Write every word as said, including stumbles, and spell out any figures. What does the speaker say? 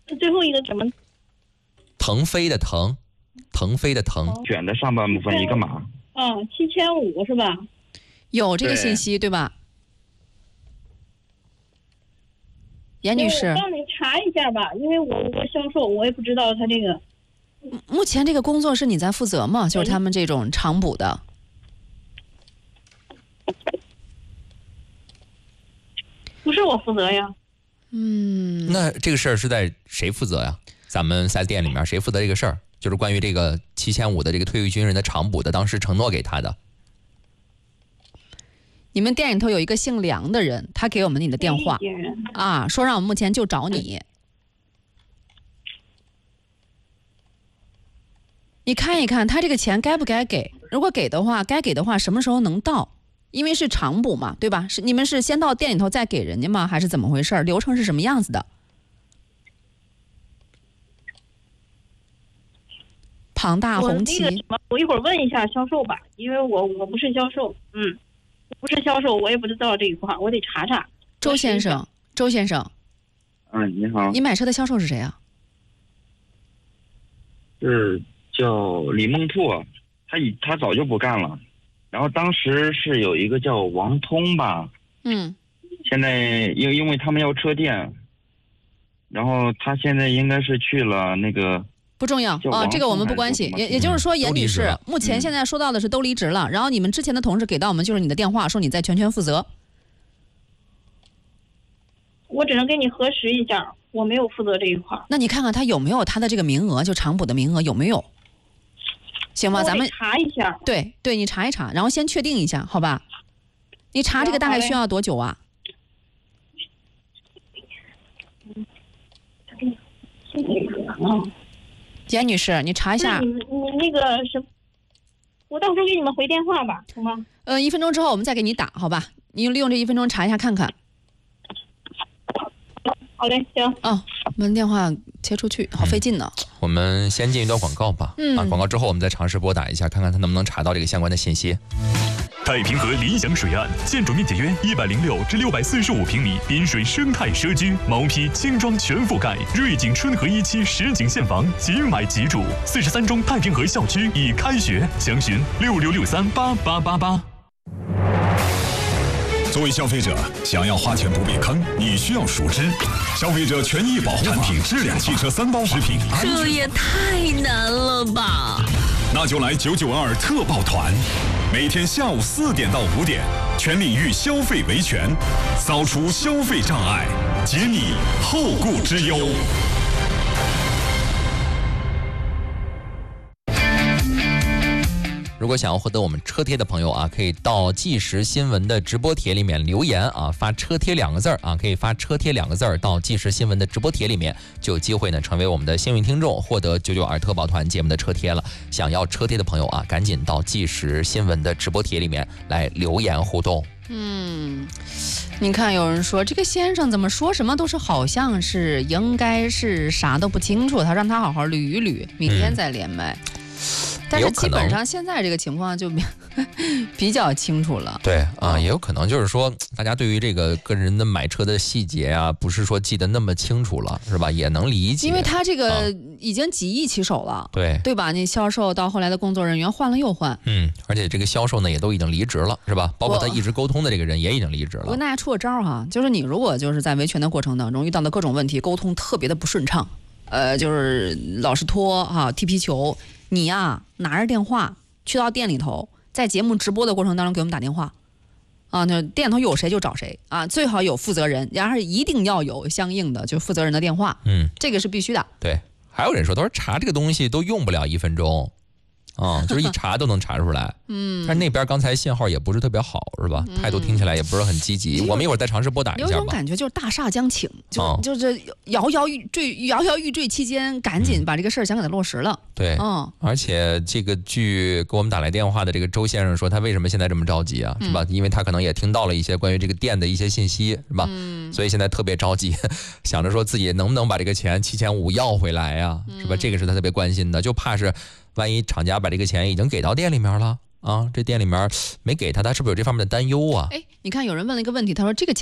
最后一个什么？ 腾飞的腾，腾飞的腾， 卷的上半部分一个马。 嗯，七千五是吧？ 有这个信息 对, 对吧？严女士， 我帮你查一下吧，因为我我销售，我也不知道他这个。 目前这个工作是你在负责吗？就是他们这种长补的。 不是我负责呀。 嗯， 那这个事儿是在谁负责呀？咱们四 S店里面谁负责这个事儿？就是关于这个七千五的这个退役军人的长补的，当时承诺给他的。 你们店里头有一个姓梁的人，他给我们你的电话啊，说让我们目前就找你。你看一看他这个钱该不该给？如果给的话，该给的话什么时候能到？因为是长补嘛，对吧？是你们是先到店里头再给人家吗？还是怎么回事？流程是什么样子的？庞大红旗， 我那个什么，我一会儿问一下销售吧，因为我我不是销售，嗯，不是销售，我也不知道这一块，我得查查。 周先生，周先生， 嗯，你好， 你买车的销售是谁啊？ 是叫李梦兔，他已他早就不干了。然后当时是有一个叫王通吧， 嗯， 现在因为因为他们要车店，然后他现在应该是去了那个不重要啊，这个我们不关系。也也就是说，严女士目前现在说到的是都离职了，然后你们之前的同事给到我们就是你的电话，说你在全权负责。 我只能给你核实一下，我没有负责这一块。 那你看看他有没有他的这个名额，就长补的名额有没有？行吧，咱们查一下。 对对，你查一查，然后先确定一下，好吧？你查这个大概需要多久啊？ 嗯， 简女士，你查一下。 你你那个什，我到时候给你们回电话吧，行吗？ 呃，一分钟之后我们再给你打，好吧？你利用这一分钟查一下看看。 好嘞，行。 哦，我们电话切出去，好费劲呢。 嗯、我们先进一段广告吧。 嗯， 啊，广告之后我们再尝试拨打一下，看看他能不能查到这个相关的信息。 太平河理想水岸，建筑面积约一百零六至六百四十五平米，滨水生态社区，毛坯轻装全覆盖，瑞景春和一期实景现房，即买即住。四十三中太平河校区已开学，详询六六六三八八八八。 作为消费者，想要花钱不被坑，你需要熟知消费者权益保护产品质量汽车三包食品安全。 这也太难了吧！ 那就来九九二特报团，每天下午四点到五点，全领域消费维权，扫除消费障碍，解你后顾之忧。 如果想要获得我们车贴的朋友啊，可以到即时新闻的直播帖里面留言啊，发车贴两个字啊，可以发车贴两个字到即时新闻的直播帖里面，就有机会呢成为我们的幸运听众，获得九九二特报团节目的车贴了。想要车贴的朋友啊，赶紧到即时新闻的直播帖里面来留言互动。 嗯，你看有人说这个先生怎么说什么都是好像是应该是啥都不清楚，他让他好好捋一捋，明天再连麦。嗯，但是基本上现在这个情况就比较清楚了。 对啊，也有可能就是说，大家对于这个个人的买车的细节啊，不是说记得那么清楚了，是吧？也能理解， 因为他这个已经几亿起手了，啊、 对对吧？你销售到后来的工作人员换了又换， 嗯，而且这个销售呢也都已经离职了，是吧？包括他一直沟通的这个人也已经离职了。 我跟大家出个招哈，就是你如果就是在维权的过程当中遇到的各种问题，沟通特别的不顺畅，呃，就是老是拖哈、啊、踢皮球。你呀、啊，拿着电话去到店里头，在节目直播的过程当中给我们打电话，啊，那店里头有谁就找谁啊，最好有负责人，然后一定要有相应的就负责人的电话， 嗯， 这个是必须的。 对，还有人说，他说查这个东西都用不了一分钟。啊、嗯，就是一查都能查出来，嗯，但是那边刚才信号也不是特别好，是吧？嗯、态度听起来也不是很积极。我们一会儿再尝试拨打一下吧。 有种感觉就是大厦将倾，就、 嗯、 就是摇摇欲坠，摇摇欲坠期间，赶紧把这个事儿想给它落实了。 对， 嗯， 而且这个据给我们打来电话的这个周先生说，他为什么现在这么着急啊？是吧？嗯、因为他可能也听到了一些关于这个店的一些信息，是吧？嗯，所以现在特别着急，想着说自己能不能把这个钱七千五要回来呀、啊？是吧？这个是他特别关心的，就怕是。万一厂家把这个钱已经给到店里面了啊，这店里面没给他，他是不是有这方面的担忧啊？ 哎，你看有人问了一个问题，他说这个钱